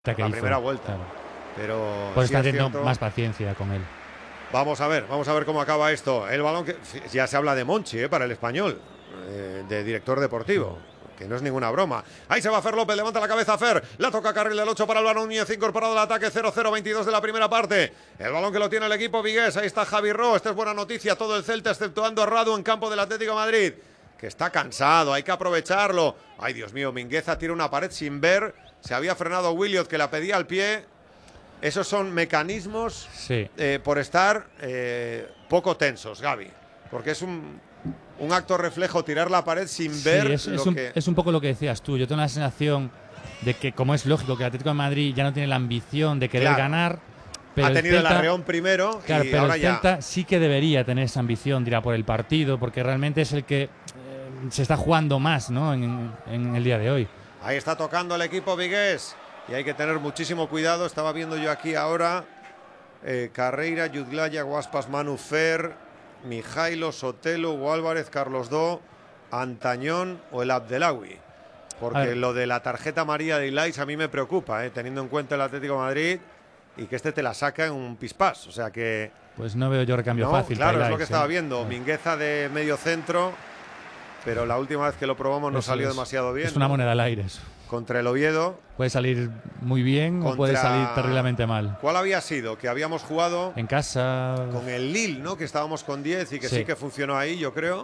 la primera vuelta. Claro. Pero pues sí está teniendo más paciencia con él. Vamos a ver cómo acaba esto. El balón que ya se habla de Monchi, para el Español, de director deportivo. Que no es ninguna broma. Ahí se va Fer López, levanta la cabeza Fer. La toca Carril del 8 para Álvaro Núñez, incorporado al ataque. 0-0-22 de la primera parte. El balón que lo tiene el equipo vigués. Ahí está Javi Ro. Esta es buena noticia. Todo el Celta, exceptuando a Radu en campo del Atlético de Madrid, que está cansado. Hay que aprovecharlo. Ay, Dios mío, Mingueza tira una pared sin ver. Se había frenado Williot, que la pedía al pie. Esos son mecanismos por estar poco tensos, Gaby. Porque es un acto reflejo tirar la pared sin ver es un poco lo que decías tú. Yo tengo la sensación de que, como es lógico, que el Atlético de Madrid ya no tiene la ambición de querer ganar. Pero ha tenido el Celta, arreón primero, claro, y pero ahora el Celta sí que debería tener esa ambición de ir a por el partido, porque realmente es el que se está jugando más, ¿no? en el día de hoy. Ahí está tocando el equipo vigués. Y hay que tener muchísimo cuidado. Estaba viendo yo aquí ahora Carreira, Yudglaya, Guaspas, Manu Fer, Mijailo, Sotelo, Hugo Álvarez, Carlos Do, Antañón o el Abdelawi. Porque lo de la tarjeta amarilla de Ilais a mí me preocupa, teniendo en cuenta el Atlético de Madrid y que te la saca en un pispás. O sea que... Pues no veo yo recambio fácil. Claro, es lo que estaba viendo. Mingueza de medio centro, pero la última vez que lo probamos no salió demasiado bien. Es una moneda al aire eso. Contra el Oviedo. Puede salir muy bien o puede salir terriblemente mal. ¿Cuál había sido? Que habíamos jugado en casa con el Lille, ¿no? Que estábamos con 10 y que sí que funcionó ahí, yo creo.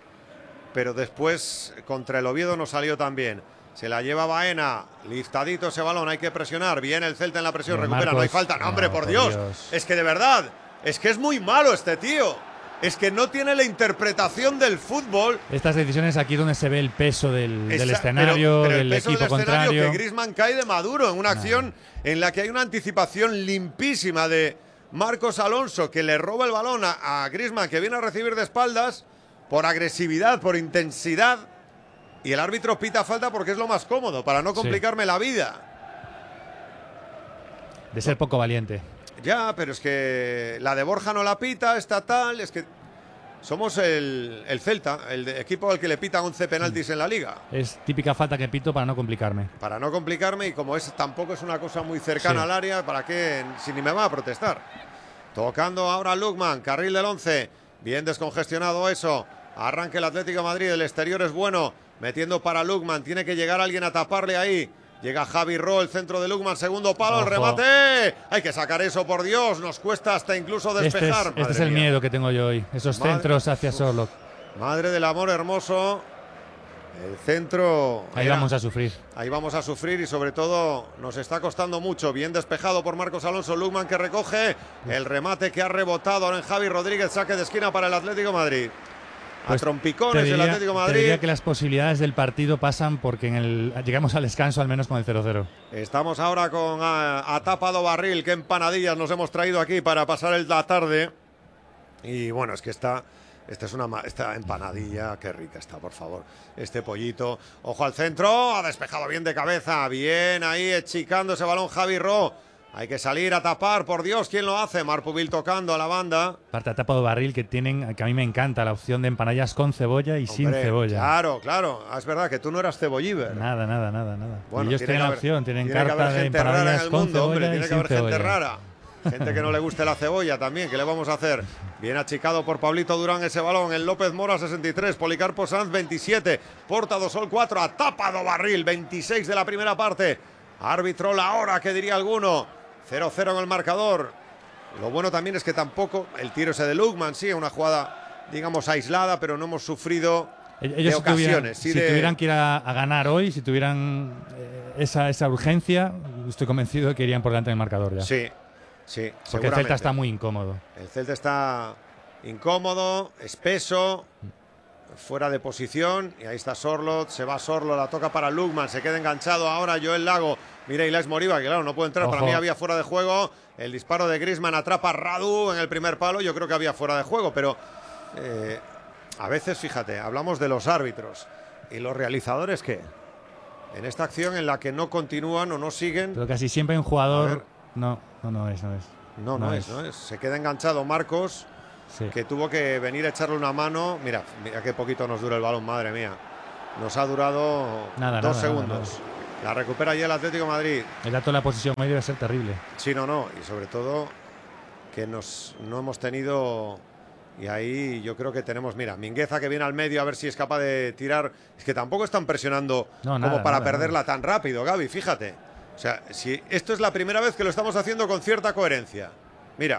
Pero después contra el Oviedo no salió tan bien. Se la lleva Baena, liftadito ese balón, hay que presionar. Viene el Celta en la presión, recupera, Marcos, no hay falta. No, hombre, por Dios. Es que de verdad, es que es muy malo este tío. Es que no tiene la interpretación del fútbol. Estas decisiones aquí donde se ve el peso del escenario, pero del equipo del contrario. Que Griezmann cae de maduro en una acción en la que hay una anticipación limpísima de Marcos Alonso, que le roba el balón a Griezmann, que viene a recibir de espaldas por agresividad, por intensidad. Y el árbitro pita falta porque es lo más cómodo, para no complicarme la vida. De ser poco valiente. Ya, pero es que la de Borja no la pita, está tal, es que somos el Celta, el equipo al que le pitan 11 penaltis en la liga. Es típica falta que pito para no complicarme. Para no complicarme, y como tampoco es una cosa muy cercana al área, ¿para qué? Si ni me va a protestar. Tocando ahora Lukman, carril del 11, bien descongestionado eso. Arranque el Atlético de Madrid, el exterior es bueno, metiendo para Lukman, tiene que llegar alguien a taparle ahí. Llega Javi Ro, el centro de Lukman, segundo palo, el remate. Hay que sacar eso, por Dios. Nos cuesta hasta incluso despejar. Este es el miedo que tengo yo hoy. Esos centros hacia Sorloth. Madre del amor hermoso. El centro... Ahí vamos a sufrir. Ahí vamos a sufrir y sobre todo nos está costando mucho. Bien despejado por Marcos Alonso. Lukman que recoge el remate que ha rebotado ahora en Javi Rodríguez. Saque de esquina para el Atlético de Madrid. Pues a trompicones el Atlético de Madrid. Te diría que las posibilidades del partido pasan porque llegamos al descanso al menos con el 0-0. Estamos ahora con a Tapado Barril. Qué empanadillas nos hemos traído aquí para pasar la tarde. Y bueno, es que esta empanadilla, qué rica está, por favor. Este pollito, ojo al centro, ha despejado bien de cabeza. Bien ahí, echicando ese balón Javi Ro. Hay que salir a tapar, por Dios, ¿quién lo hace? Marpubil tocando a la banda. Aparte, a Tapado Barril, que a mí me encanta la opción de empanadillas con cebolla y sin cebolla. Claro. Es verdad que tú no eras cebolliver. Nada. Bueno, ellos tienen la opción, tienen carta de empanadillas rara en el con mundo, cebolla. Tiene que haber gente rara. Gente que no le guste la cebolla también, ¿qué le vamos a hacer? Bien achicado por Pablito Durán ese balón, el López Mora 63, Policarpo Sanz 27, Porta Dosol 4, a Tapado Barril 26 de la primera parte. Árbitro la hora, que diría alguno. 0-0 en el marcador. Lo bueno también es que tampoco el tiro ese de Lukman, sí, una jugada, digamos, aislada, pero no hemos sufrido de ocasiones. Si tuvieran que ir a ganar hoy, si tuvieran esa urgencia, estoy convencido de que irían por delante del marcador ya. Sí, porque el Celta está muy incómodo. El Celta está incómodo, espeso, fuera de posición, y ahí está Sorloth, se va Sorloth, la toca para Lukman, se queda enganchado ahora Joel Lago. Mira Ilais Moriba, que claro, no puede entrar. Ojo. Para mí había fuera de juego. El disparo de Griezmann atrapa a Radu en el primer palo. Yo creo que había fuera de juego, pero a veces, fíjate, hablamos de los árbitros. ¿Y los realizadores qué? En esta acción en la que no continúan o no siguen. Pero casi siempre hay un jugador... No es. No es. Se queda enganchado Marcos, que tuvo que venir a echarle una mano. Mira qué poquito nos dura el balón, madre mía. Nos ha durado 2 segundos. La recupera ya el Atlético de Madrid. El dato de la posición media debe ser terrible. Sí, no. Y sobre todo que no hemos tenido... Y ahí yo creo que tenemos, mira, Mingueza que viene al medio a ver si es capaz de tirar. Es que tampoco están presionando como para perderla tan rápido, Gaby, fíjate. O sea, si esto es la primera vez que lo estamos haciendo con cierta coherencia. Mira,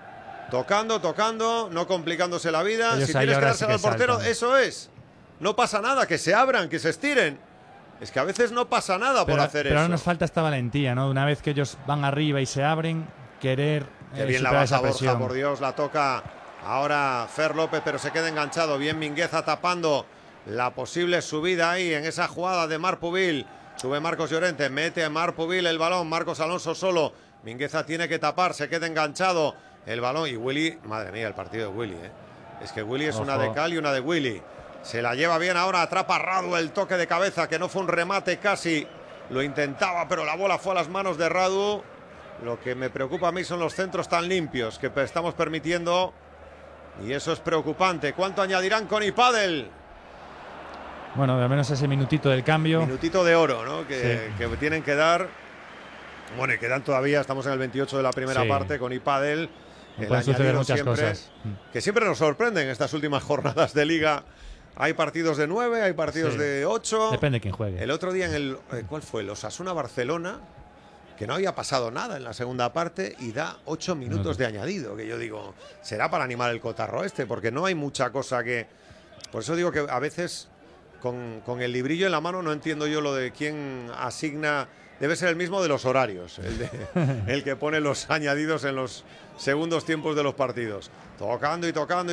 tocando, no complicándose la vida. Ellos si tienes que dársela al portero, saltan. eso es. No pasa nada, que se abran, que se estiren. Es que a veces no pasa nada por hacer eso. Pero ahora nos falta esta valentía, ¿no? Una vez que ellos van arriba y se abren, querer Qué bien la baja Borja, por Dios, la toca ahora Fer López, pero se queda enganchado. Bien Mingueza tapando la posible subida ahí en esa jugada de Marc Pubil. Sube Marcos Llorente, mete a Marc Pubil el balón. Marcos Alonso solo. Mingueza tiene que tapar, se queda enganchado el balón. Y Willy, madre mía, el partido de Willy, ¿eh? Es que Willy es una de cal y una de Willy. Se la lleva bien ahora, atrapa a Radu el toque de cabeza, que no fue un remate casi. Lo intentaba, pero la bola fue a las manos de Radu. Lo que me preocupa a mí son los centros tan limpios que estamos permitiendo. Y eso es preocupante. ¿Cuánto añadirán con Ipadel? Bueno, al menos ese minutito del cambio. Minutito de oro, ¿no? Que tienen que dar. Bueno, y quedan todavía, estamos en el 28 de la primera parte con Ipadel. Pueden suceder muchas cosas. Que siempre nos sorprenden estas últimas jornadas de Liga. Hay partidos de 9, hay partidos de 8. Depende de quién juegue. El otro día en el... ¿Cuál fue? El Osasuna-Barcelona, que no había pasado nada en la segunda parte y da 8 minutos de añadido, que yo digo, será para animar el cotarro este, porque no hay mucha cosa que... Por eso digo que a veces con el librillo en la mano no entiendo yo lo de quién asigna... Debe ser el mismo de los horarios, el que pone los añadidos en los segundos tiempos de los partidos. Tocando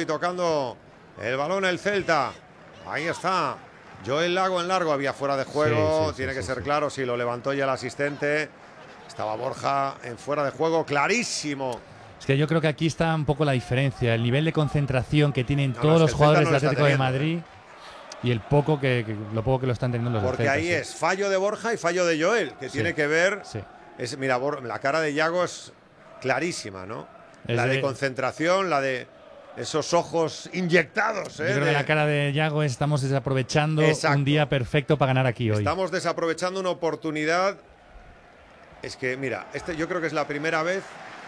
el balón el Celta. Ahí está. Joel Lago en largo, había fuera de juego, tiene que ser claro, si lo levantó ya el asistente. Estaba Borja en fuera de juego, clarísimo. Es que yo creo que aquí está un poco la diferencia, el nivel de concentración que tienen todos los jugadores del Atlético de Madrid y lo poco que lo están teniendo los Porque Celta, ahí es fallo de Borja y fallo de Joel, que tiene que ver. Mira, la cara de Yago es clarísima, ¿no? La de concentración, la de esos ojos inyectados. Yo creo que la cara de Yago estamos desaprovechando un día perfecto para ganar aquí hoy. Estamos desaprovechando una oportunidad. Es que, mira, yo creo que es la primera vez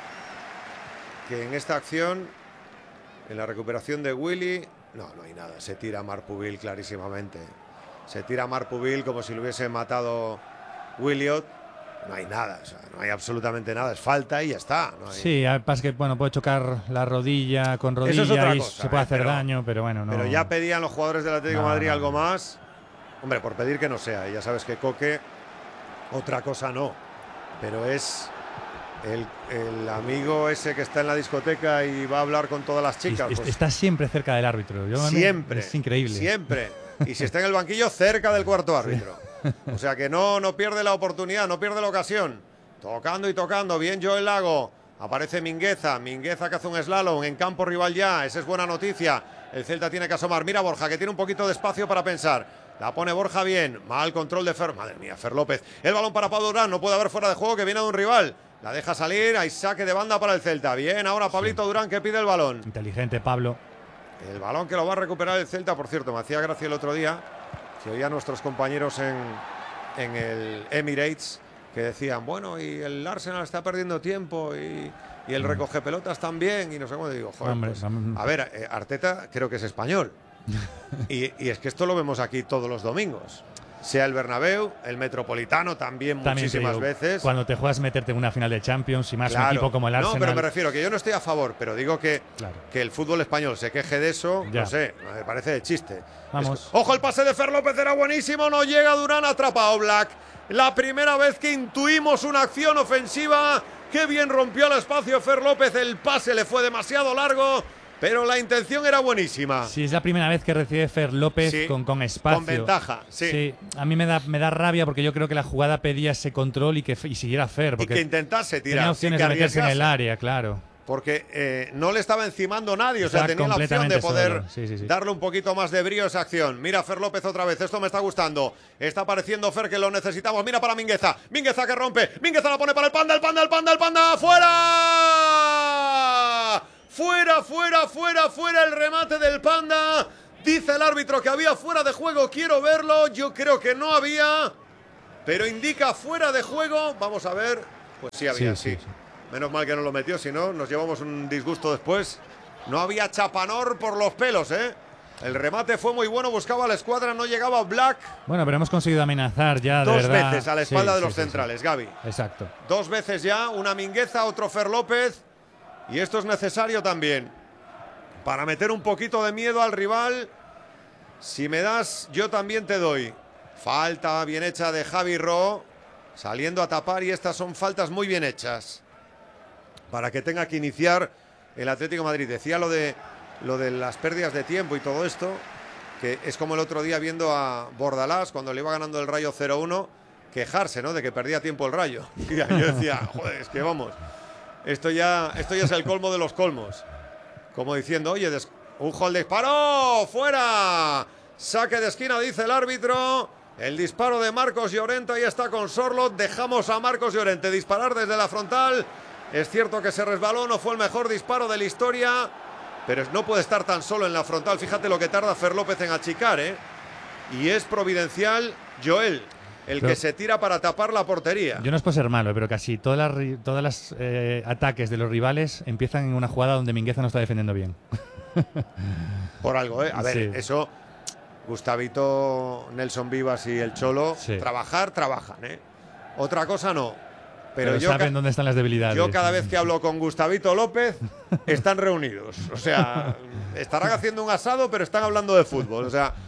que en esta acción, en la recuperación de Willy, no hay nada. Se tira Marc Pubil clarísimamente. Se tira Marc Pubil como si lo hubiese matado Williot. No hay nada, o sea, no hay absolutamente nada. Es falta y ya está. No hay... Sí, pasa que puede chocar la rodilla con rodilla, eso es otra y cosa, se puede hacer daño, pero bueno, no. Pero ya pedían los jugadores del Atlético de Madrid algo más. Hombre, por pedir que no sea. Y ya sabes que Coque, otra cosa no. Pero es el amigo ese que está en la discoteca y va a hablar con todas las chicas. Pues, está siempre cerca del árbitro. Siempre. Es increíble. Siempre. Y si está en el banquillo, cerca del cuarto árbitro. O sea que no pierde la oportunidad, no pierde la ocasión. Tocando. Bien Joel Lago. Aparece Mingueza que hace un slalom en campo rival ya. Esa es buena noticia. El Celta tiene que asomar. Mira Borja, que tiene un poquito de espacio para pensar. La pone Borja bien. Mal control de Fer. Madre mía, Fer López. El balón para Pablo Durán. No puede haber fuera de juego, que viene de un rival. La deja salir. Hay saque de banda para el Celta. Bien, ahora Pablito Durán, que pide el balón. Inteligente Pablo. El balón que lo va a recuperar el Celta, por cierto. Me hacía gracia el otro día que oía a nuestros compañeros en el Emirates que decían, bueno, y el Arsenal está perdiendo tiempo y el recoge pelotas también, y no sé cómo. Digo, joder, pues, a ver, Arteta creo que es español y es que esto lo vemos aquí todos los domingos, sea el Bernabéu, el Metropolitano también muchísimas veces. Cuando te juegas meterte en una final de Champions y más un equipo como el Arsenal. No, pero me refiero que yo no estoy a favor, pero digo que el fútbol español se queje de eso, no sé, me parece de chiste. Vamos. Ojo, el pase de Fer López era buenísimo, no llega Durán, atrapa a Oblak. La primera vez que intuimos una acción ofensiva. Qué bien rompió el espacio Fer López, el pase le fue demasiado largo, pero la intención era buenísima. Sí, es la primera vez que recibe Fer López con espacio. Con ventaja, sí. A mí me da rabia porque yo creo que la jugada pedía ese control y siguiera Fer. Porque y que intentase tirar. Tenía opciones de meterse en el área, claro. Porque no le estaba encimando nadie, o sea, tenía la opción de poder darle un poquito más de brío a esa acción. Mira Fer López otra vez, esto me está gustando. Está apareciendo Fer, que lo necesitamos. Mira para Mingueza que rompe. Mingueza la pone para el Panda, ¡fuera el remate del Panda! Dice el árbitro que había fuera de juego, quiero verlo. Yo creo que no había, pero indica fuera de juego. Vamos a ver. Pues sí había, sí. Menos mal que no lo metió, si no nos llevamos un disgusto después. No había Chapanor por los pelos, ¿eh? El remate fue muy bueno, buscaba a la escuadra, no llegaba Black. Bueno, pero hemos conseguido amenazar ya de dos verdad. veces a la espalda de los centrales, Gaby. Exacto. 2 veces ya, una Mingueza, otro Fer López. Y esto es necesario también para meter un poquito de miedo al rival. Si me das, yo también te doy. Falta bien hecha de Javi Ro, saliendo a tapar, y estas son faltas muy bien hechas para que tenga que iniciar el Atlético de Madrid. Decía lo de las pérdidas de tiempo y todo esto, que es como el otro día viendo a Bordalás cuando le iba ganando el Rayo 0-1, quejarse, ¿no?, de que perdía tiempo el Rayo. Y yo decía, joder, es que vamos, esto ya es el colmo de los colmos. Como diciendo, oye, ojo al disparo, fuera, saque de esquina, dice el árbitro. El disparo de Marcos Llorente, ahí está con Sorloth. Dejamos a Marcos Llorente disparar desde la frontal. Es cierto que se resbaló, no fue el mejor disparo de la historia, pero no puede estar tan solo en la frontal. Fíjate lo que tarda Fer López en achicar, ¿eh? Y es providencial Joel el que se tira para tapar la portería. Yo no es por ser malo, pero casi todas las ataques de los rivales empiezan en una jugada donde Mingueza no está defendiendo bien. Por algo, ¿eh? A ver, sí. Eso, Gustavito, Nelson Vivas y el Cholo, trabajan, ¿eh? Otra cosa no. Pero yo saben dónde están las debilidades. Yo cada vez que hablo con Gustavito López, están reunidos. O sea, estarán haciendo un asado, pero están hablando de fútbol. O sea,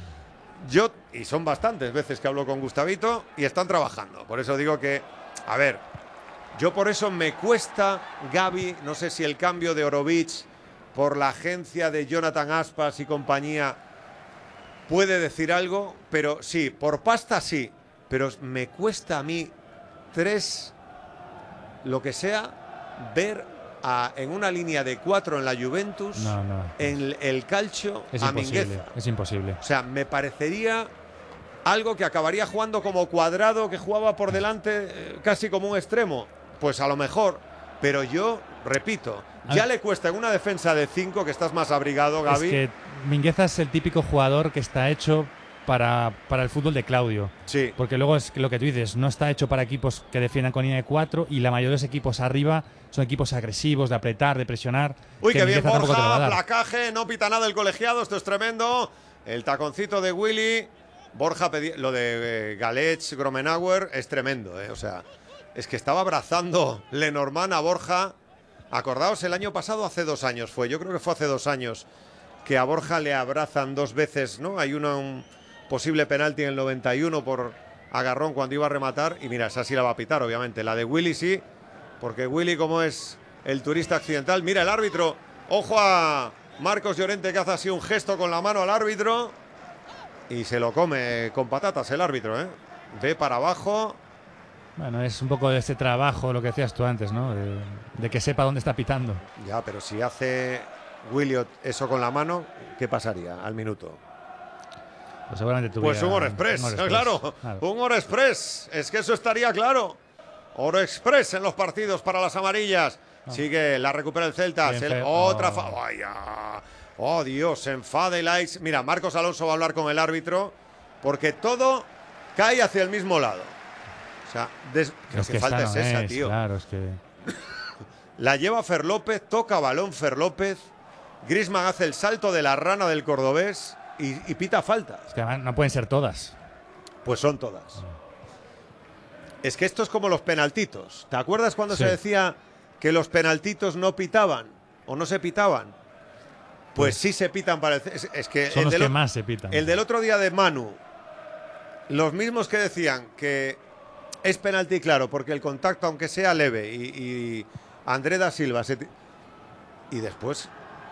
y son bastantes veces que hablo con Gustavito y están trabajando. Por eso digo que, a ver, yo por eso me cuesta, Gaby, no sé si el cambio de Orovich por la agencia de Jonathan Aspas y compañía puede decir algo, pero sí, por pasta sí, pero me cuesta a mí 3, lo que sea, ver en una línea de 4 en la Juventus, en el Calcio, a Mingueza. Es imposible. O sea, me parecería algo que acabaría jugando como Cuadrado, que jugaba por delante casi como un extremo. Pues a lo mejor, pero yo, repito, ya le cuesta en una defensa de 5, que estás más abrigado, Gaby. Es que Mingueza es el típico jugador que está hecho para el fútbol de Claudio. Sí. Porque luego es lo que tú dices, no está hecho para equipos que defiendan con línea de 4, y la mayoría de los equipos arriba son equipos agresivos, de apretar, de presionar. Uy, qué bien Borja, placaje, no pita nada el colegiado, esto es tremendo. El taconcito de Willy. Borja lo de Galech, Gromenauer, es tremendo, ¿eh? O sea, es que estaba abrazando Lenormand a Borja. Acordaos, el año pasado, hace 2 años fue, yo creo que fue hace 2 años, que a Borja le abrazan 2 veces, ¿no? Hay un posible penalti en el 91 por agarrón cuando iba a rematar, y mira, esa sí la va a pitar, obviamente. La de Willy sí, porque Willy, como es el turista accidental, mira el árbitro, ojo a Marcos Llorente, que hace así un gesto con la mano al árbitro y se lo come con patatas el árbitro, ¿eh? Ve para abajo. Bueno, es un poco de ese trabajo, lo que decías tú antes, ¿no? De que sepa dónde está pitando. Ya, pero si hace Williot eso con la mano, ¿qué pasaría al minuto? Pues seguramente un Oro Express, claro. Un Oro Express, es que eso estaría claro. Oro Express en los partidos para las amarillas. Sigue, la recupera el Celta. Otra oh, Dios, se enfada el Aix. Mira, Marcos Alonso va a hablar con el árbitro, porque todo cae hacia el mismo lado. O sea, ¿qué falta es esa, tío? Claro, es que... La lleva Fer López, toca balón Fer López. Griezmann hace el salto de la rana del cordobés y pita falta. Es que además no pueden ser todas. Pues son todas. Es que esto es como los penaltitos. ¿Te acuerdas cuando se decía que los penaltitos no pitaban o no se pitaban? Pues sí se pitan para el... Es que son los que más se pitan. El del otro día de Manu, los mismos que decían que es penalti claro porque el contacto, aunque sea leve, y André da Silva y después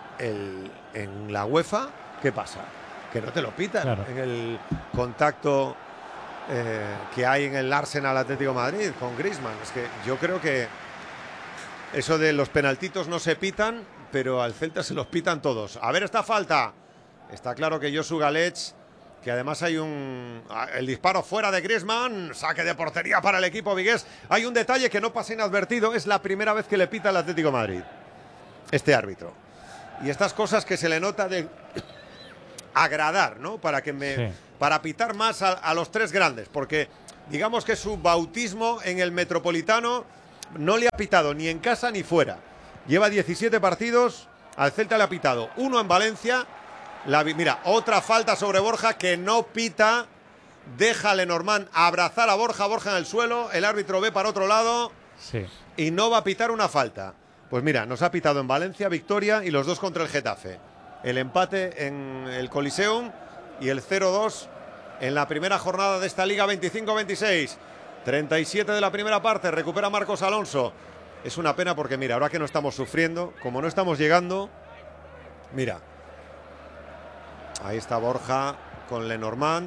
en la UEFA, ¿qué pasa? Que no te lo pitan, claro, en el contacto que hay en el Arsenal Atlético de Madrid con Griezmann. Es que yo creo que eso de los penaltitos no se pitan, pero al Celta se los pitan todos. A ver esta falta. Está claro que Josu Galech, que además hay el disparo fuera de Griezmann, saque de portería para el equipo vigués. Hay un detalle que no pasa inadvertido, es la primera vez que le pita el Atlético de Madrid este árbitro. Y estas cosas que se le nota de agradar, ¿no? Para pitar más a los 3 grandes, porque digamos que su bautismo en el Metropolitano no le ha pitado ni en casa ni fuera. Lleva 17 partidos, al Celta le ha pitado 1 en Valencia. Mira, otra falta sobre Borja que no pita. Deja a Lenormand abrazar a Borja, Borja en el suelo, el árbitro ve para otro lado y no va a pitar una falta. Pues mira, nos ha pitado en Valencia, victoria y los 2 contra el Getafe. El empate en el Coliseum y el 0-2 en la primera jornada de esta Liga 25-26. 37 de la primera parte, recupera Marcos Alonso. Es una pena porque mira, ahora que no estamos sufriendo, como no estamos llegando, mira, ahí está Borja con Lenormand.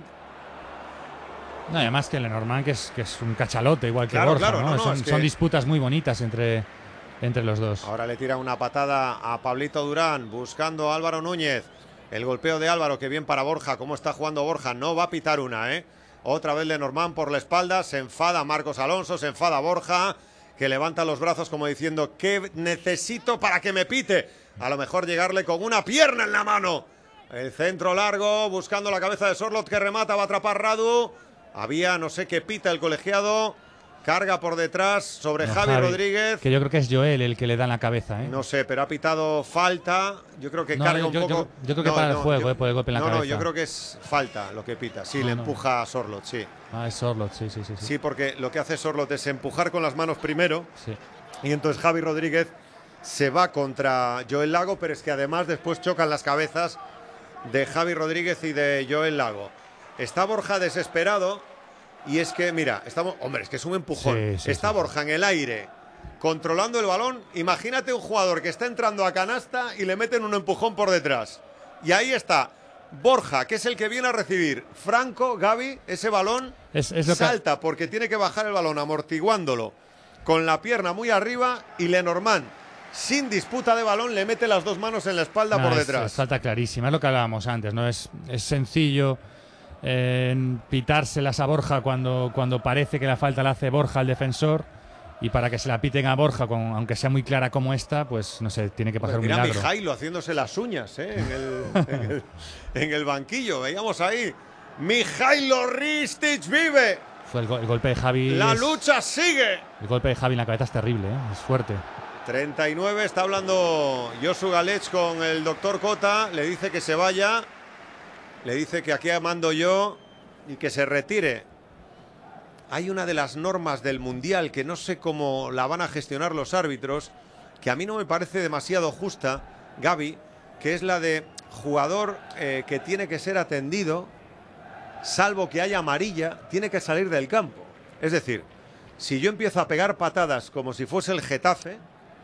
No, además que Lenormand que es un cachalote igual que Borja, ¿no? Son disputas muy bonitas entre los dos. Ahora le tira una patada a Pablito Durán, buscando a Álvaro Núñez. El golpeo de Álvaro, que bien para Borja. ¿Cómo está jugando Borja? No va a pitar una, ¿eh? Otra vez Lenormand por la espalda. Se enfada Marcos Alonso, se enfada Borja, que levanta los brazos como diciendo, ¿qué necesito para que me pite? A lo mejor llegarle con una pierna en la mano. El centro largo, buscando la cabeza de Sorloth, que remata, va a atrapar Radu. Había, no sé qué pita el colegiado. Carga por detrás sobre Javi Rodríguez. Que yo creo que es Joel el que le da en la cabeza, ¿eh? No sé, pero ha pitado falta. Yo creo que carga un poco. Yo creo que para el juego, por el golpe en la cabeza. No, yo creo que es falta lo que pita. Sí, le empuja a Sorloth, sí. Ah, es Sorloth, sí. Sí, porque lo que hace Sorloth es empujar con las manos primero. Sí. Y entonces Javi Rodríguez se va contra Joel Lago, pero es que además después chocan las cabezas de Javi Rodríguez y de Joel Lago. Está Borja desesperado y es que, mira, hombre, es que es un empujón. Está Borja en el aire, controlando el balón. Imagínate un jugador que está entrando a canasta y le meten un empujón por detrás. Y ahí está Borja, que es el que viene a recibir. Franco, Gavi, ese balón salta porque tiene que bajar el balón amortiguándolo con la pierna muy arriba y Lenormand, sin disputa de balón, le mete las 2 manos en la espalda por detrás. Es falta clarísima, es lo que hablábamos antes, ¿no? Es sencillo pitárselas a Borja cuando parece que la falta la hace Borja al defensor, y para que se la piten a Borja, aunque sea muy clara como esta, pues no sé, tiene que pasar un milagro. Mira Mijailo haciéndose las uñas en el banquillo, veíamos ahí. Mijailo Ristic vive. Fue el golpe de Javi. La lucha sigue. El golpe de Javi en la cabeza es terrible, es fuerte. 39, está hablando Josu Galech con el doctor Cota, le dice que se vaya, le dice que aquí mando yo y que se retire. Hay una de las normas del Mundial que no sé cómo la van a gestionar los árbitros, que a mí no me parece demasiado justa, Gaby, que es la de jugador que tiene que ser atendido, salvo que haya amarilla, tiene que salir del campo. Es decir, si yo empiezo a pegar patadas como si fuese el Getafe,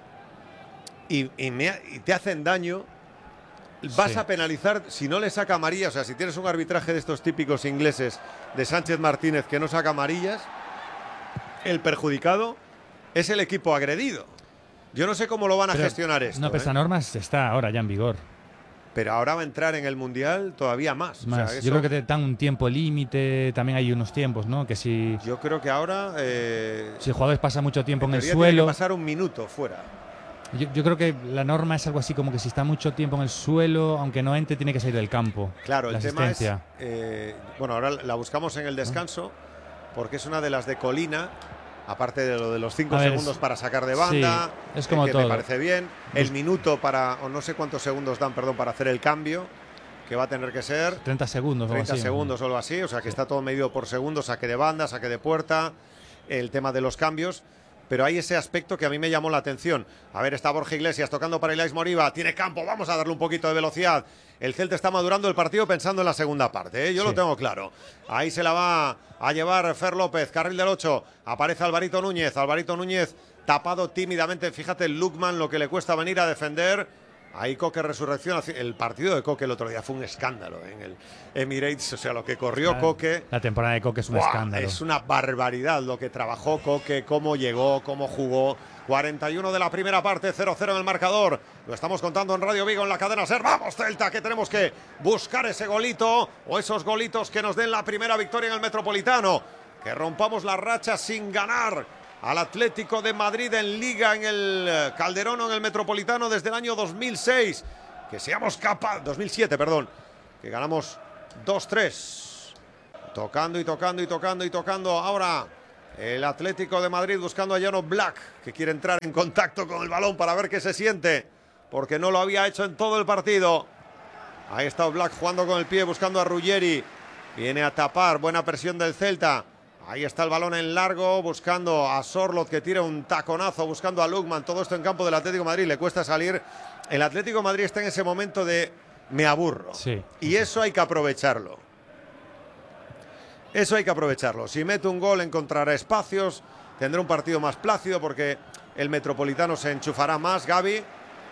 y te hacen daño, vas a penalizar si no le saca amarilla. O sea, si tienes un arbitraje de estos típicos ingleses de Sánchez Martínez que no saca amarillas, el perjudicado es el equipo agredido. Yo no sé cómo lo van a gestionar esto. No, pero esa norma está ahora ya en vigor. Pero ahora va a entrar en el Mundial todavía más. O sea, eso... Yo creo que te dan un tiempo límite, también hay unos tiempos, ¿no? Que si... Yo creo que ahora... si el jugador pasa mucho tiempo en el suelo... Tiene que pasar un minuto fuera. Yo creo que la norma es algo así como que si está mucho tiempo en el suelo, aunque no entre, tiene que salir del campo. Claro, el tema es... bueno, ahora la buscamos en el descanso, porque es una de las de Colina, aparte de lo de los 5 segundos para sacar de banda, sí, es como que todo. Me parece bien. El minuto para, o no sé cuántos segundos dan, perdón, para hacer el cambio, que va a tener que ser... 30 segundos. 30 segundos o algo así, o sea que está todo medido por segundos, saque de banda, saque de puerta, el tema de los cambios... Pero hay ese aspecto que a mí me llamó la atención. A ver, está Borja Iglesias tocando para Ilais Moriba. Tiene campo, vamos a darle un poquito de velocidad. El Celta está madurando el partido pensando en la segunda parte, ¿eh? Yo lo tengo claro. Ahí se la va a llevar Fer López, carril del 8. Aparece Alvarito Núñez. Alvarito Núñez tapado tímidamente. Fíjate el Lookman, lo que le cuesta venir a defender. Ahí Coque resurrección. El partido de Coque el otro día fue un escándalo en el Emirates. O sea, lo que corrió Coque. La temporada de Coque es un escándalo. Es una barbaridad lo que trabajó Coque, cómo llegó, cómo jugó. 41 de la primera parte, 0-0 en el marcador. Lo estamos contando en Radio Vigo, en la cadena SER. ¡Vamos, Celta! Que tenemos que buscar ese golito o esos golitos que nos den la primera victoria en el Metropolitano. Que rompamos la racha sin ganar al Atlético de Madrid en Liga, en el Calderón o en el Metropolitano desde el año 2006. Que seamos capaces... 2007, perdón. Que ganamos 2-3. Tocando y tocando y tocando y tocando. Ahora el Atlético de Madrid buscando a Jan Oblak, que quiere entrar en contacto con el balón para ver qué se siente, porque no lo había hecho en todo el partido. Ahí está Oblak jugando con el pie, buscando a Ruggeri. Viene a tapar, buena presión del Celta. Ahí está el balón en largo, buscando a Sorloth, que tira un taconazo, buscando a Lookman. Todo esto en campo del Atlético de Madrid, le cuesta salir. El Atlético de Madrid está en ese momento de me aburro. Sí. Y eso hay que aprovecharlo. Eso hay que aprovecharlo. Si mete un gol encontrará espacios, tendrá un partido más plácido porque el Metropolitano se enchufará más, Gavi.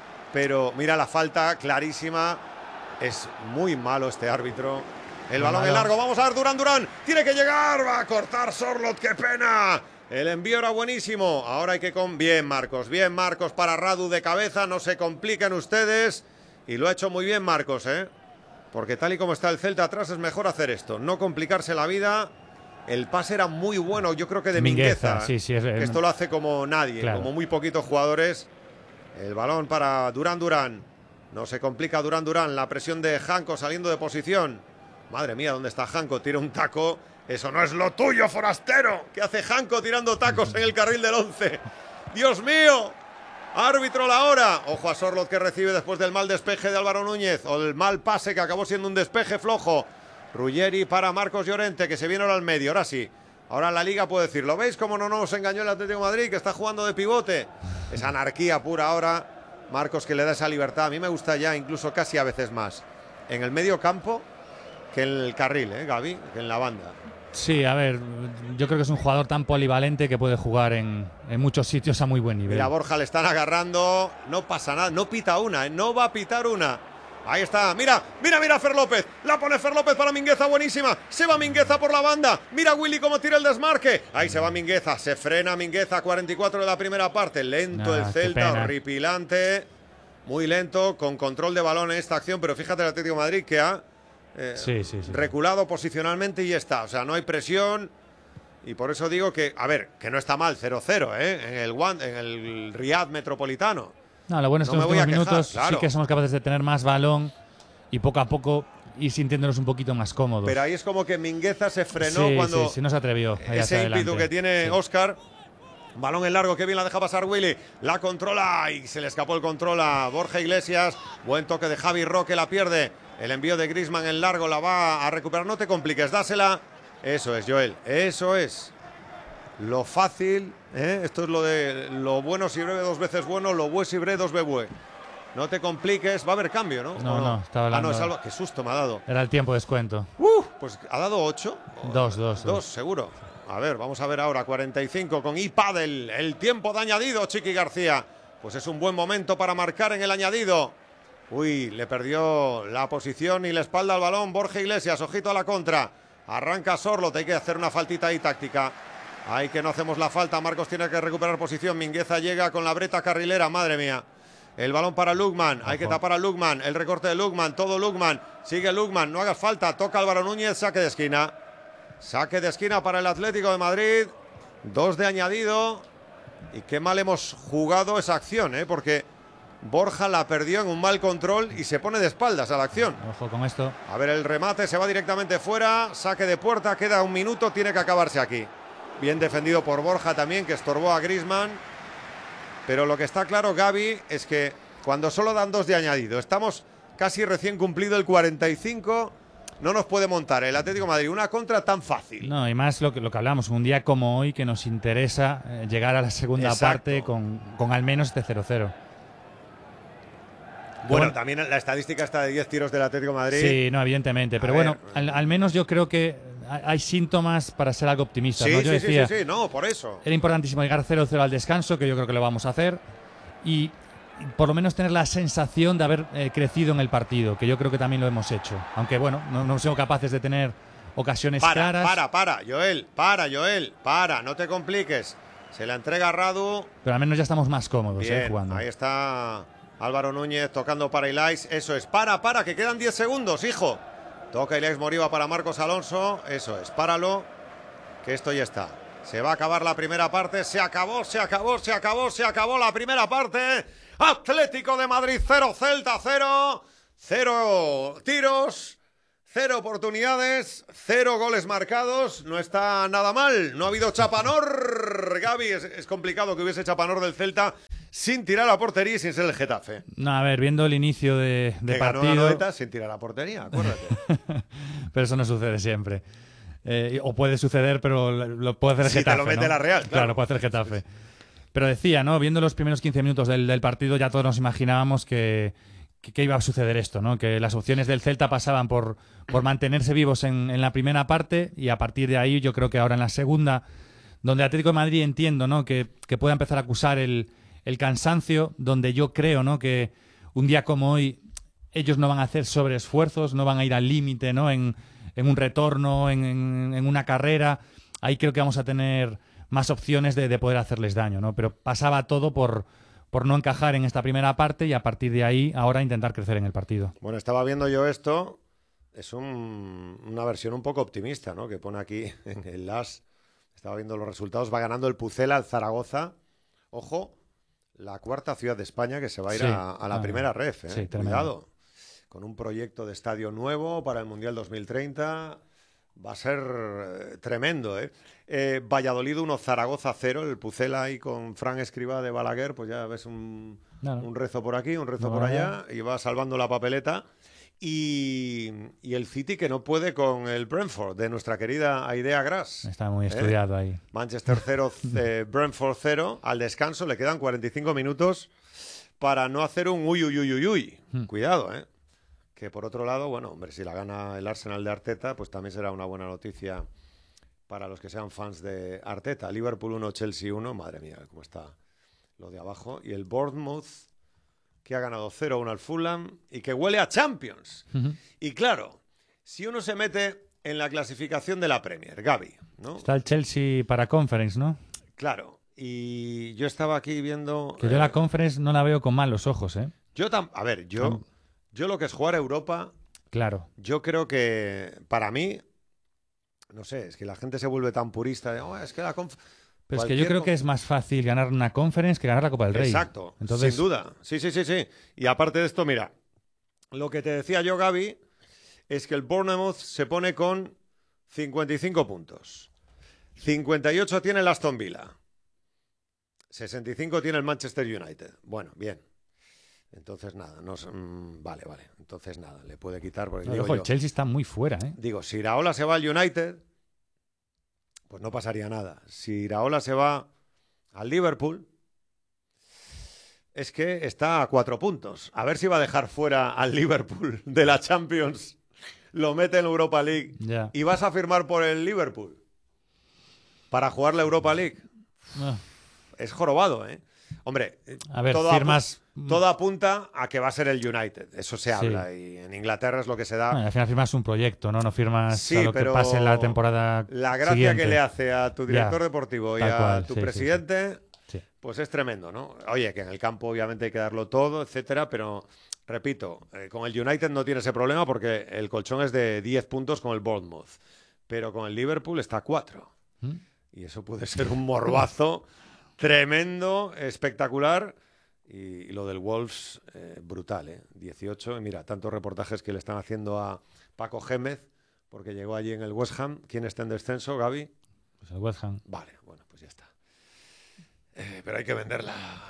Pero mira la falta clarísima. Es muy malo este árbitro. El balón en largo, vamos a ver Durán, tiene que llegar, va a cortar Sorloth, qué pena. El envío era buenísimo, ahora hay que bien Marcos para Radu de cabeza, no se compliquen ustedes. Y lo ha hecho muy bien Marcos, porque tal y como está el Celta atrás es mejor hacer esto, no complicarse la vida. El pase era muy bueno, yo creo que de Mingueza, sí, que esto lo hace como nadie, claro. Como muy poquitos jugadores. El balón para Durán, no se complica Durán, la presión de Janko saliendo de posición. Madre mía, ¿dónde está Janko? Tira un taco. Eso no es lo tuyo, forastero. ¿Qué hace Janko tirando tacos en el carril del 11? ¡Dios mío! Árbitro la hora. Ojo a Sorloth, que recibe después del mal despeje de Álvaro Núñez. O el mal pase que acabó siendo un despeje flojo. Ruggeri para Marcos Llorente, que se viene ahora al medio. Ahora sí. Ahora la Liga puede decir. ¿Lo veis cómo no nos engañó el Atlético de Madrid? Que está jugando de pivote. Es anarquía pura ahora. Marcos, que le da esa libertad. A mí me gusta ya incluso casi a veces más en el medio campo que en el carril, Gavi, que en la banda. Sí, a ver, yo creo que es un jugador tan polivalente que puede jugar en muchos sitios a muy buen nivel. Mira, a Borja le están agarrando, no pasa nada, no pita una, no va a pitar una. Ahí está, mira Fer López, la pone Fer López para Mingueza, buenísima, se va Mingueza por la banda, mira Willy cómo tira el desmarque, ahí se va Mingueza, se frena Mingueza, 44 de la primera parte, lento el Celta, horripilante, muy lento, con control de balón en esta acción, pero fíjate el Atlético de Madrid que ha sí. reculado posicionalmente y ya está, o sea, no hay presión. Y por eso digo que, a ver, que no está mal 0-0, en el Riad Metropolitano. No, lo bueno es que en los últimos minutos claro. Sí que somos capaces de tener más balón y poco a poco ir sintiéndonos un poquito más cómodos. Pero ahí es como que Mingueza se frenó cuando no se atrevió. Ese ímpetu que tiene Óscar. Balón en largo, que bien la deja pasar Willy. La controla y se le escapó el control a Borja Iglesias. Buen toque de Javi Roque, la pierde. El envío de Griezmann en largo la va a recuperar. No te compliques, dásela. Eso es, Joel, eso es. Lo fácil, esto es lo de lo bueno si breve dos veces bueno, lo bue si breve dos veces bue. No te compliques, va a haber cambio, ¿no? No, estaba hablando. Ah, no, es algo, qué susto me ha dado. Era el tiempo de descuento. Pues ha dado 8. Dos, seguro. A ver, vamos a ver ahora, 45 con iPadel, el tiempo de añadido, Chiqui García. Pues es un buen momento para marcar en el añadido. Uy, le perdió la posición y la espalda al balón Borja Iglesias, ojito a la contra. Arranca Sorloth, hay que hacer una faltita ahí táctica. Ahí que no hacemos la falta, Marcos tiene que recuperar posición, Mingueza llega con la breta carrilera, madre mía. El balón para Lookman, hay que tapar a Lookman, el recorte de Lookman, todo Lookman, sigue Lookman, no hagas falta, toca Álvaro Núñez, saque de esquina. Saque de esquina para el Atlético de Madrid, 2 de añadido. Y qué mal hemos jugado esa acción, porque Borja la perdió en un mal control y se pone de espaldas a la acción. Ojo con esto. A ver, el remate se va directamente fuera, saque de puerta, queda un minuto, tiene que acabarse aquí. Bien defendido por Borja también, que estorbó a Griezmann. Pero lo que está claro, Gavi, es que cuando solo dan 2 de añadido, estamos casi recién cumplido el 45, no nos puede montar el Atlético de Madrid una contra tan fácil. No, y más lo que hablamos, un día como hoy que nos interesa llegar a la segunda parte con al menos este 0-0. Bueno, también la estadística está de 10 tiros del Atlético de Madrid. Sí, no, evidentemente. Pero bueno, al menos yo creo que hay síntomas para ser algo optimistas. Sí, ¿no? Yo decía, sí, no, por eso. Era importantísimo llegar 0-0 al descanso, que yo creo que lo vamos a hacer. Y por lo menos tener la sensación de haber crecido en el partido, que yo creo que también lo hemos hecho. Aunque bueno, no hemos sido capaces de tener ocasiones claras. Joel, no te compliques. Se la entrega a Radu. Pero al menos ya estamos más cómodos jugando. Ahí está Álvaro Núñez tocando para Ilais. Eso es, para, que quedan 10 segundos, hijo. Toca Ilais Moriba para Marcos Alonso. Eso es, páralo, que esto ya está. Se va a acabar la primera parte. Se acabó la primera parte. Atlético de Madrid 0, Celta 0. 0 tiros, 0 oportunidades, 0 goles marcados. No está nada mal. No ha habido chapanor. Gaby, es complicado que hubiese chapanor del Celta sin tirar a portería y sin ser el Getafe. No, a ver, viendo el inicio de que partido... ganó la Noeta sin tirar a portería, acuérdate. Pero eso no sucede siempre. O puede suceder, pero lo puede hacer el si Getafe. te lo mete ¿no? la Real, claro. Lo puede hacer el Getafe. Pero decía, ¿no? Viendo los primeros 15 minutos del partido, ya todos nos imaginábamos que iba a suceder esto, ¿no? Que las opciones del Celta pasaban por mantenerse vivos en la primera parte, y a partir de ahí yo creo que ahora en la segunda, donde el Atlético de Madrid entiendo, ¿no? que pueda empezar a acusar el cansancio, donde yo creo, ¿no? que un día como hoy ellos no van a hacer sobreesfuerzos, no van a ir al límite, ¿no? en un retorno, en una carrera. Ahí creo que vamos a tener más opciones de poder hacerles daño, ¿no? Pero pasaba todo por no encajar en esta primera parte, y a partir de ahí ahora intentar crecer en el partido. Bueno, estaba viendo yo esto. Es una versión un poco optimista, ¿no? Que pone aquí en el LAS. Estaba viendo los resultados. Va ganando el Pucela al Zaragoza. Ojo, la cuarta ciudad de España que se va a ir a la primera ref, ¿eh? Sí, cuidado. Con un proyecto de estadio nuevo para el Mundial 2030. Va a ser tremendo, ¿eh? Valladolid 1, Zaragoza 0. El Pucela ahí con Fran Escribá de Balaguer. Pues ya ves un rezo por aquí, un rezo por allá. Y va salvando la papeleta. Y el City que no puede con el Brentford de nuestra querida Aidea Gras. Está muy estudiado ahí. Manchester 0, Brentford 0. Al descanso le quedan 45 minutos para no hacer un uy. Cuidado, ¿eh? Que por otro lado, bueno, hombre, si la gana el Arsenal de Arteta, pues también será una buena noticia para los que sean fans de Arteta. Liverpool 1, Chelsea 1. Madre mía, cómo está lo de abajo. Y el Bournemouth, que ha ganado 0-1 al Fulham y que huele a Champions. Y claro, si uno se mete en la clasificación de la Premier, Gaby, ¿no? Está el Chelsea para Conference, ¿no? Claro, y yo estaba aquí viendo... Que yo la Conference no la veo con malos ojos, ¿eh? Yo lo que es jugar a Europa... Claro. Yo creo que, para mí, no sé, es que la gente se vuelve tan purista de, es que la Pero es que yo creo que es más fácil ganar una Conference que ganar la Copa del Rey. Exacto, entonces... sin duda. Sí. Y aparte de esto, mira, lo que te decía yo, Gaby, es que el Bournemouth se pone con 55 puntos. 58 tiene el Aston Villa. 65 tiene el Manchester United. Bueno, bien. Entonces nada, vale. Entonces nada, le puede quitar. Porque el Chelsea está muy fuera, ¿eh? Digo, si Iraola se va al United, pues no pasaría nada. Si Iraola se va al Liverpool, es que está a 4 puntos. A ver si va a dejar fuera al Liverpool de la Champions, lo mete en la Europa League y vas a firmar por el Liverpool para jugar la Europa League. Es jorobado, ¿eh? Hombre, a ver, todo apunta a que va a ser el United. Eso se habla. Y en Inglaterra es lo que se da. Al final firmas un proyecto, ¿no? No firmas a lo que pase en la temporada la gracia siguiente. Que le hace a tu director deportivo y a tu presidente, pues es tremendo, ¿no? Oye, que en el campo obviamente hay que darlo todo, etcétera, pero repito, con el United no tiene ese problema porque el colchón es de 10 puntos con el Bournemouth. Pero con el Liverpool está a 4. Y eso puede ser un morbazo tremendo, espectacular. Y lo del Wolves, brutal, ¿eh? 18. Y mira, tantos reportajes que le están haciendo a Paco Gémez, porque llegó allí en el West Ham. ¿Quién está en descenso, Gaby? Pues el West Ham. Vale, bueno, pues ya está. Pero hay que vender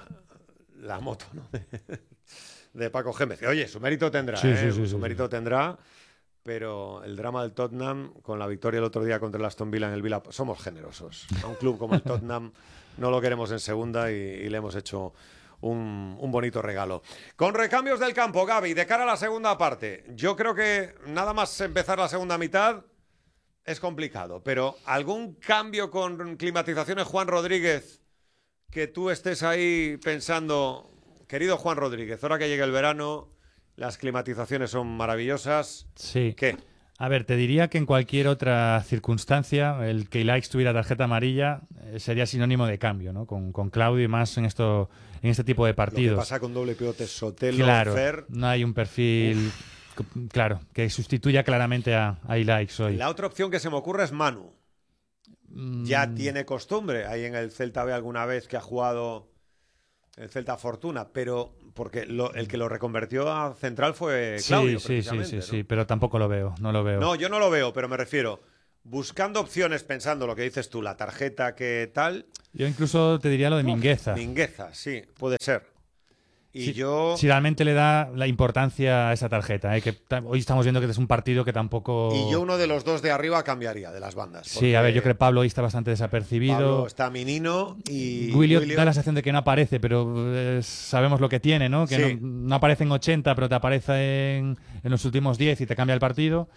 la moto, ¿no? de Paco Gémez. Oye, su mérito tendrá, su mérito tendrá. Pero el drama del Tottenham, con la victoria el otro día contra el Aston Villa en el Villa, somos generosos. A un club como el Tottenham no lo queremos en segunda y le hemos hecho un bonito regalo. Con recambios del campo, Gaby, de cara a la segunda parte, yo creo que nada más empezar la segunda mitad es complicado, pero ¿algún cambio con climatizaciones, Juan Rodríguez, que tú estés ahí pensando, querido Juan Rodríguez, ahora que llegue el verano, las climatizaciones son maravillosas? Sí. ¿Qué? A ver, te diría que en cualquier otra circunstancia el que Ilaix tuviera tarjeta amarilla sería sinónimo de cambio, ¿no? Con Claudio y más en este tipo de partidos. Lo que pasa con doble pivote Sotelo, claro, Fer... no hay un perfil, claro, que sustituya claramente a Ilaix hoy. La otra opción que se me ocurre es Manu. Ya tiene costumbre. Ahí en el Celta B alguna vez que ha jugado el Celta Fortuna, pero porque el que lo reconvertió a central fue Claudio, precisamente, sí, ¿no? pero tampoco lo veo, no lo veo. No, yo no lo veo, pero me refiero, buscando opciones, pensando lo que dices tú, la tarjeta que tal... Yo incluso te diría lo de Mingueza. Mingueza, sí, puede ser. Y si realmente le da la importancia a esa tarjeta, que hoy estamos viendo que es un partido que tampoco... Y yo uno de los dos de arriba cambiaría, de las bandas. Sí, a ver, yo creo que Pablo hoy está bastante desapercibido. Pablo está Minino y... Williot da la sensación de que no aparece, pero sabemos lo que tiene, ¿no? Que sí. no aparece en 80, pero te aparece en los últimos 10 y te cambia el partido.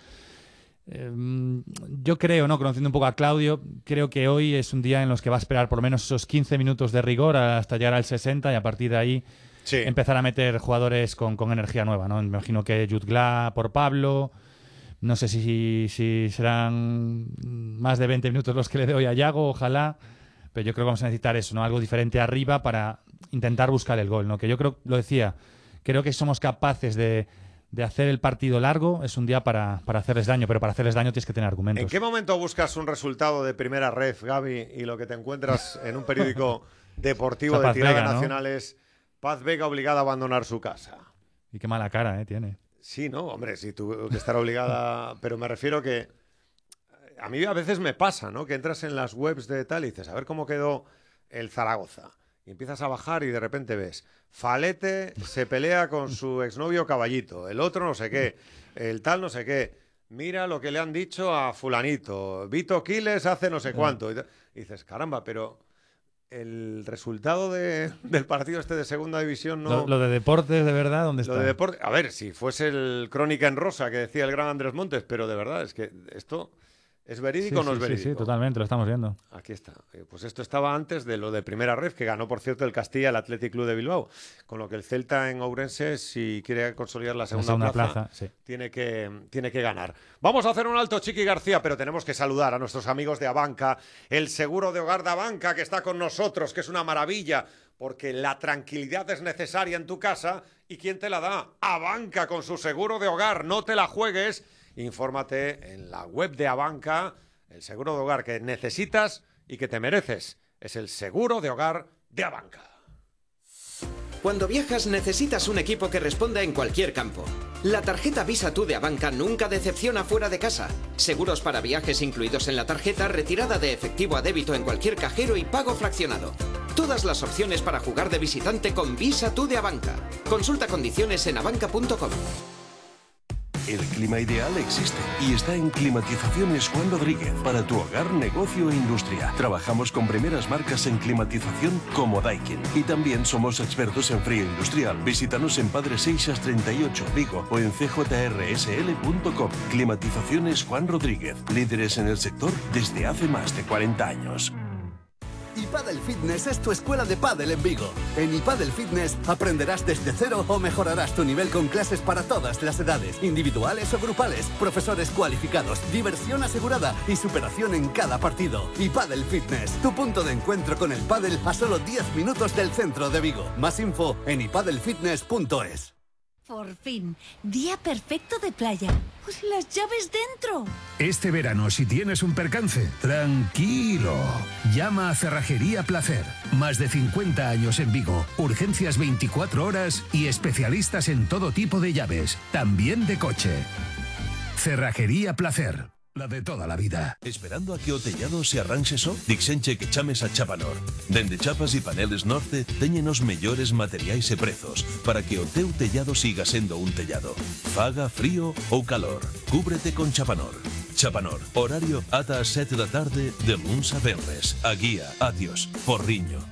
Yo creo, ¿no? Conociendo un poco a Claudio, creo que hoy es un día en los que va a esperar por lo menos esos 15 minutos de rigor hasta llegar al 60 y a partir de ahí empezar a meter jugadores con energía nueva, ¿no? Me imagino que Jutgla por Pablo, no sé si serán más de 20 minutos los que le doy a Yago, ojalá, pero yo creo que vamos a necesitar eso, ¿no? Algo diferente arriba para intentar buscar el gol, ¿no? Que yo creo, lo decía, creo que somos capaces de hacer el partido largo, es un día para hacerles daño, pero para hacerles daño tienes que tener argumentos. ¿En qué momento buscas un resultado de primera ref, Gaby, y lo que te encuentras en un periódico deportivo de tirada nacional es Paz Vega obligada a abandonar su casa? Y qué mala cara tiene. Sí, no, hombre, sí, tuvo que estar obligada, pero me refiero que a mí a veces me pasa, ¿no? Que entras en las webs de tal y dices, a ver cómo quedó el Zaragoza. Y empiezas a bajar y de repente ves, Falete se pelea con su exnovio Caballito, el otro no sé qué, el tal no sé qué, mira lo que le han dicho a fulanito, Vito Quiles hace no sé cuánto. Y dices, caramba, pero el resultado del partido este de segunda división no... Lo de deportes, de verdad, ¿dónde está? Lo de deporte, a ver, si fuese el Crónica en Rosa que decía el gran Andrés Montes, pero de verdad, es que esto... ¿Es verídico o no es verídico? Sí, totalmente, lo estamos viendo. Aquí está. Pues esto estaba antes de lo de primera ref, que ganó, por cierto, el Castilla, el Athletic Club de Bilbao. Con lo que el Celta en Ourense, si quiere consolidar la segunda plaza, sí. tiene que ganar. Vamos a hacer un alto, Chiqui García, pero tenemos que saludar a nuestros amigos de Abanca, el seguro de hogar de Abanca, que está con nosotros, que es una maravilla, porque la tranquilidad es necesaria en tu casa. ¿Y quién te la da? Abanca, con su seguro de hogar. No te la juegues. Infórmate en la web de Abanca, el seguro de hogar que necesitas y que te mereces. Es el seguro de hogar de Abanca. Cuando viajas necesitas un equipo que responda en cualquier campo. La tarjeta Visa Tú de Abanca nunca decepciona fuera de casa. Seguros para viajes incluidos en la tarjeta, retirada de efectivo a débito en cualquier cajero y pago fraccionado. Todas las opciones para jugar de visitante con Visa Tú de Abanca. Consulta condiciones en abanca.com. El clima ideal existe y está en Climatizaciones Juan Rodríguez para tu hogar, negocio e industria. Trabajamos con primeras marcas en climatización como Daikin y también somos expertos en frío industrial. Visítanos en Padre Seixas 38, Vigo o en cjrsl.com. Climatizaciones Juan Rodríguez, líderes en el sector desde hace más de 40 años. iPadel Fitness es tu escuela de pádel en Vigo. En iPadel Fitness aprenderás desde cero o mejorarás tu nivel con clases para todas las edades, individuales o grupales, profesores cualificados, diversión asegurada y superación en cada partido. iPadel Fitness, tu punto de encuentro con el pádel a solo 10 minutos del centro de Vigo. Más info en ipadelfitness.es. Por fin, día perfecto de playa. Pues las llaves dentro. Este verano, si tienes un percance, tranquilo. Llama a Cerrajería Placer. Más de 50 años en Vigo, urgencias 24 horas y especialistas en todo tipo de llaves, también de coche. Cerrajería Placer. La de toda la vida. Esperando a que o tellado se arranxe só? Dixenche que chames a Chapanor. Dende chapas e paneles Norte teñen os mellores materiais e prezos para que o teu tellado siga sendo un tellado. Faga frío ou calor. Cúbrete con Chapanor. Chapanor. Horario ata as 7 da tarde de luns a venres. A guía, adiós, Porriño.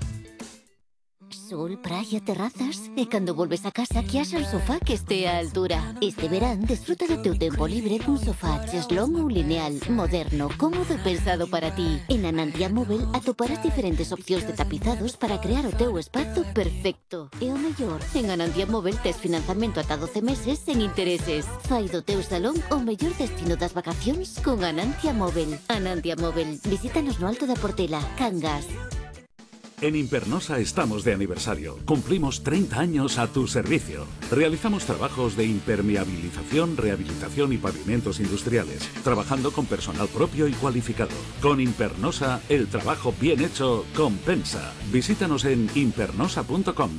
Sol, praia, terrazas e cando volves a casa que haxa un sofá que estea á altura. Este verán desfruta do teu tempo libre cun sofá cheslón ou lineal, moderno, cómodo e pensado para ti. En Anantia Móvel atoparás diferentes opcións de tapizados para crear o teu espazo perfecto. E o mellor, en Anantia Móvel tes financiamento ata 12 meses sen intereses. Fai do teu salón o mellor destino das vacacións con Anantia Móvel. Anantia Móvel, visítanos no Alto da Portela, Cangas. En Impernosa estamos de aniversario. Cumplimos 30 años a tu servicio. Realizamos trabajos de impermeabilización, rehabilitación y pavimentos industriales, trabajando con personal propio y cualificado. Con Impernosa, el trabajo bien hecho compensa. Visítanos en impernosa.com.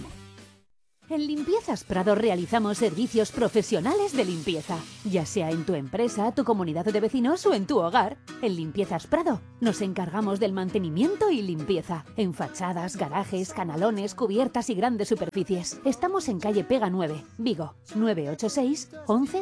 En Limpiezas Prado realizamos servicios profesionales de limpieza, ya sea en tu empresa, tu comunidad de vecinos o en tu hogar. En Limpiezas Prado nos encargamos del mantenimiento y limpieza en fachadas, garajes, canalones, cubiertas y grandes superficies. Estamos en calle Pega 9, Vigo, 986 11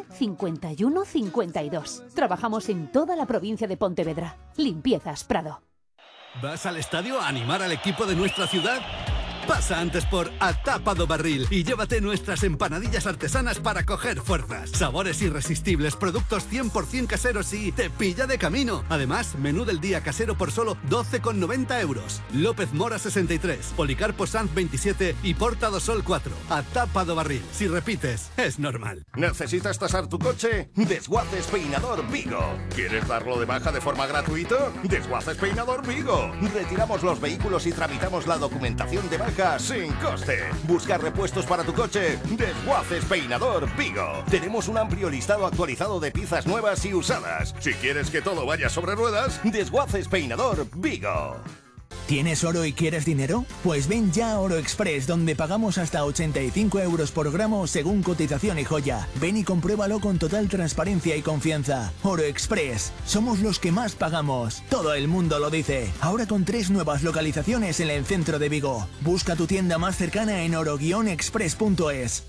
51 52. Trabajamos en toda la provincia de Pontevedra. Limpiezas Prado. ¿Vas al estadio a animar al equipo de nuestra ciudad? Pasa antes por A Tapa do Barril y llévate nuestras empanadillas artesanas para coger fuerzas. Sabores irresistibles, productos 100% caseros y te pilla de camino. Además, menú del día casero por solo 12,90 euros. López Mora 63, Policarpo Sanz 27 y Porta do Sol 4. A Tapa do Barril. Si repites, es normal. ¿Necesitas tasar tu coche? Desguaces Peinador Vigo. ¿Quieres darlo de baja de forma gratuita? Desguaces Peinador Vigo. Retiramos los vehículos y tramitamos la documentación de baja sin coste. Busca repuestos para tu coche. Desguaces Peinador Vigo. Tenemos un amplio listado actualizado de piezas nuevas y usadas. Si quieres que todo vaya sobre ruedas, Desguaces Peinador Vigo. ¿Tienes oro y quieres dinero? Pues ven ya a Oro Express, donde pagamos hasta 85 euros por gramo según cotización y joya. Ven y compruébalo con total transparencia y confianza. Oro Express, somos los que más pagamos. Todo el mundo lo dice. Ahora con 3 nuevas localizaciones en el centro de Vigo. Busca tu tienda más cercana en oro-express.es.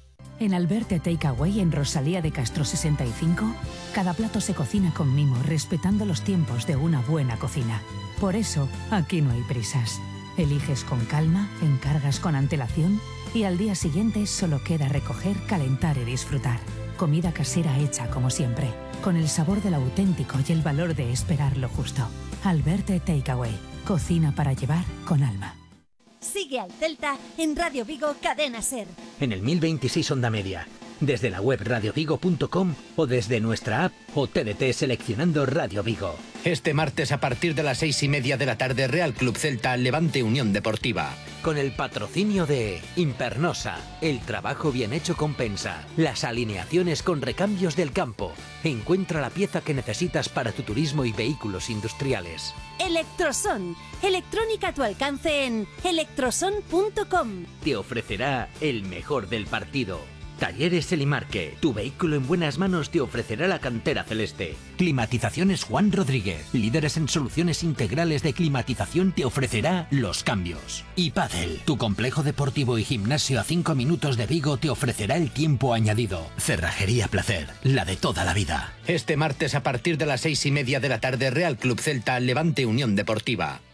En Alberte Takeaway en Rosalía de Castro 65, cada plato se cocina con mimo, respetando los tiempos de una buena cocina. Por eso, aquí no hay prisas. Eliges con calma, encargas con antelación y al día siguiente solo queda recoger, calentar y disfrutar. Comida casera hecha como siempre, con el sabor del auténtico y el valor de esperar lo justo. Alberte Takeaway, cocina para llevar con alma. Sigue al Celta en Radio Vigo Cadena Ser. En el 1026 Onda Media, desde la web radiovigo.com o desde nuestra app o TDT seleccionando Radio Vigo. Este martes a partir de las 6:30 de la tarde, Real Club Celta Levante Unión Deportiva. Con el patrocinio de Impernosa, el trabajo bien hecho compensa. Las alineaciones con recambios del campo. Encuentra la pieza que necesitas para tu turismo y vehículos industriales. Electroson, electrónica a tu alcance en electroson.com. Te ofrecerá el mejor del partido. Talleres Elimarque, tu vehículo en buenas manos te ofrecerá la cantera celeste. Climatizaciones Juan Rodríguez, líderes en soluciones integrales de climatización, te ofrecerá los cambios. Y Padel, tu complejo deportivo y gimnasio a 5 minutos de Vigo te ofrecerá el tiempo añadido. Cerrajería Placer, la de toda la vida. Este martes a partir de las 6:30 de la tarde, Real Club Celta Levante Unión Deportiva.